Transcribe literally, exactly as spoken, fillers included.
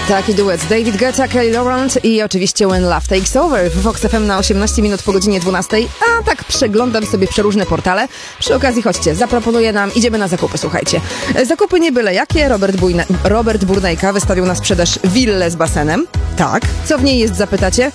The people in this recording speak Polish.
Taki duet David Guetta, Kelly Laurent i oczywiście When Love Takes Over w Vox F M na osiemnaście minut po godzinie dwunastej. A tak przeglądam sobie przeróżne portale. Przy okazji chodźcie, zaproponuję nam, idziemy na zakupy, słuchajcie. Zakupy nie byle jakie. Robert, Bujne, Robert Burnejka wystawił na sprzedaż willę z basenem. Tak. Co w niej jest, zapytacie?